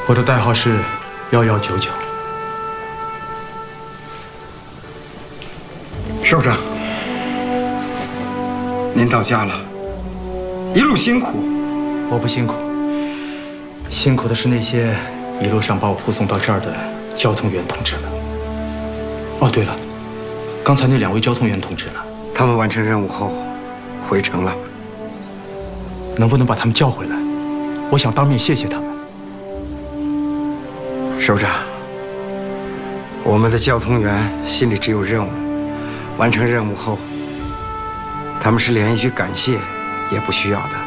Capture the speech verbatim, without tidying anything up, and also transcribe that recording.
我的代号是幺幺九九。 首长，您到家了，一路辛苦。 我不辛苦，辛苦的是那些一路上把我护送到这儿的交通员同志们。哦，对了，刚才那两位交通员同志呢？ 他们完成任务后回城了。 能不能把他们叫回来？我想当面谢谢他们。 首长，我们的交通员心里只有任务，完成任务后，他们是连一句感谢也不需要的。